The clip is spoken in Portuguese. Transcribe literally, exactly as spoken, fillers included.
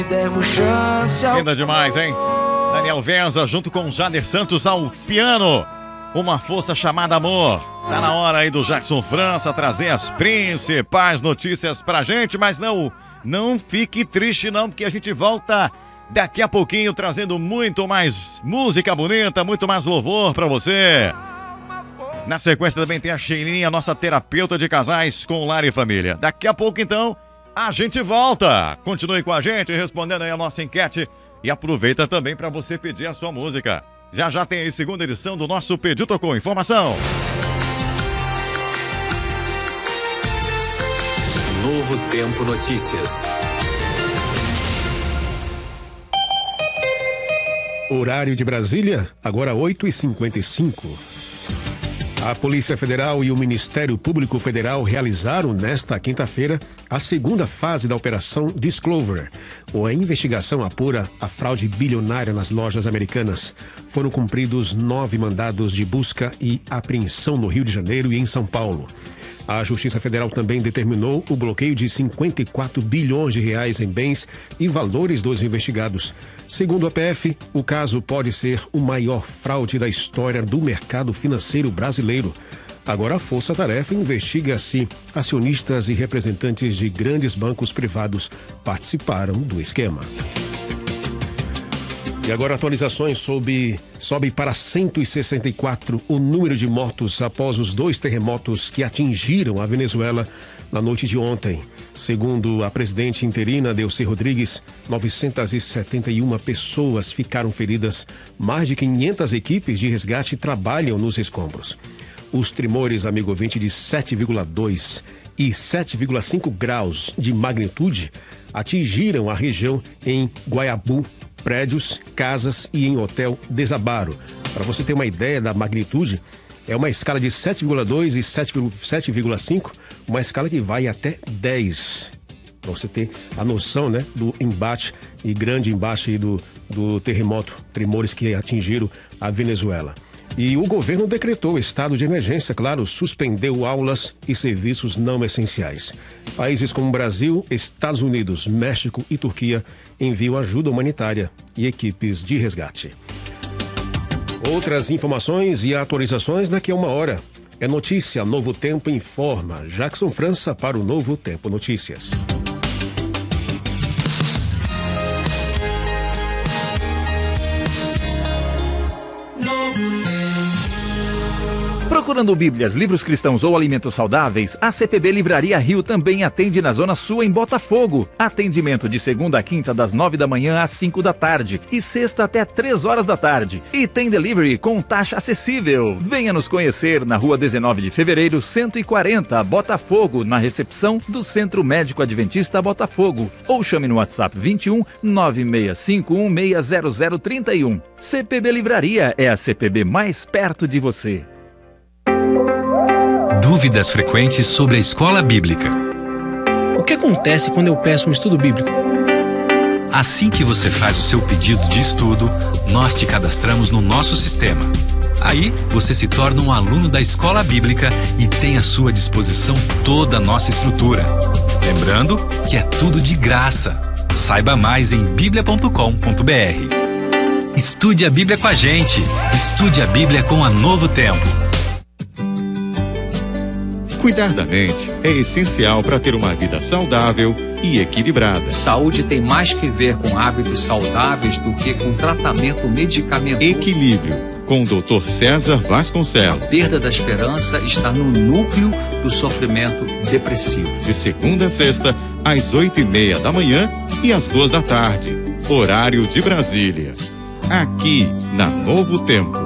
Linda demais, hein? Daniel Venza junto com Jader Santos ao piano. Uma força chamada amor. Tá na hora aí do Jackson França trazer as principais notícias pra gente, mas não, não fique triste não, porque a gente volta daqui a pouquinho trazendo muito mais música bonita, muito mais louvor pra você. Na sequência também tem a Sheilinha, nossa terapeuta de casais com lar e família. Daqui a pouco então a gente volta. Continue com a gente respondendo aí a nossa enquete e aproveita também para você pedir a sua música. Já já tem aí segunda edição do nosso Pediu Tocou. Informação. Novo Tempo Notícias. Horário de Brasília, agora oito e cinquenta e cinco. A Polícia Federal e o Ministério Público Federal realizaram nesta quinta-feira a segunda fase da Operação Disclosure, ou a investigação apura a fraude bilionária nas lojas americanas. Foram cumpridos nove mandados de busca e apreensão no Rio de Janeiro e em São Paulo. A Justiça Federal também determinou o bloqueio de cinquenta e quatro bilhões de reais em bens e valores dos investigados. Segundo a P F, o caso pode ser o maior fraude da história do mercado financeiro brasileiro. Agora a Força Tarefa investiga se acionistas e representantes de grandes bancos privados participaram do esquema. E agora atualizações sobre sobe para cento e sessenta e quatro o número de mortos após os dois terremotos que atingiram a Venezuela na noite de ontem. Segundo a presidente interina Delcy Rodrigues, novecentas e setenta e uma pessoas ficaram feridas. Mais de quinhentas equipes de resgate trabalham nos escombros. Os tremores, amigo ouvinte, de sete vírgula dois e sete vírgula cinco graus de magnitude atingiram a região em Guaiabu. Prédios, casas e em hotel desabaram. Para você ter uma ideia da magnitude, é uma escala de sete vírgula dois e sete vírgula cinco, uma escala que vai até dez. Para você ter a noção, né, do embate e grande embate do, do terremoto, tremores que atingiram a Venezuela. E o governo decretou estado de emergência, claro, suspendeu aulas e serviços não essenciais. Países como Brasil, Estados Unidos, México e Turquia enviam ajuda humanitária e equipes de resgate. Outras informações e atualizações daqui a uma hora. É notícia, Novo Tempo informa. Jackson França para o Novo Tempo Notícias. Procurando Bíblias, livros cristãos ou alimentos saudáveis, a C P B Livraria Rio também atende na Zona Sul, em Botafogo. Atendimento de segunda a quinta, das nove da manhã às cinco da tarde e sexta até três horas da tarde. E tem delivery com taxa acessível. Venha nos conhecer na rua dezenove de fevereiro, cento e quarenta, Botafogo, na recepção do Centro Médico Adventista Botafogo. Ou chame no WhatsApp vinte e um, nove seis cinco um, seis zero zero três um. C P B Livraria é a C P B mais perto de você. Dúvidas frequentes sobre a escola bíblica. O que acontece quando eu peço um estudo bíblico? Assim que você faz o seu pedido de estudo, nós te cadastramos no nosso sistema. Aí, você se torna um aluno da escola bíblica e tem à sua disposição toda a nossa estrutura. Lembrando que é tudo de graça. Saiba mais em bíblia ponto com ponto b r. Estude a Bíblia com a gente. Estude a Bíblia com a Novo Tempo. Cuidar da mente é essencial para ter uma vida saudável e equilibrada. Saúde tem mais que ver com hábitos saudáveis do que com tratamento medicamentoso. Equilíbrio, com o doutor César Vasconcelos. A perda da esperança está no núcleo do sofrimento depressivo. De segunda a sexta, às oito e meia da manhã e às duas da tarde. Horário de Brasília. Aqui, na Novo Tempo.